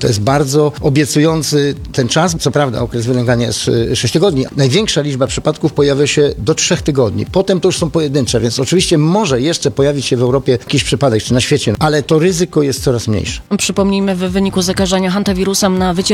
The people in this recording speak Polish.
To jest bardzo obiecujący ten czas. Co prawda okres wylęgania jest 6 tygodni. Największa liczba przypadków pojawia się do 3 tygodni. Potem to już są pojedyncze, więc oczywiście może jeszcze pojawić się w Europie jakiś przypadek, czy na świecie, ale to ryzyko jest coraz mniejsze. Przypomnijmy, w wyniku zakażenia hantawirusem na wycieczce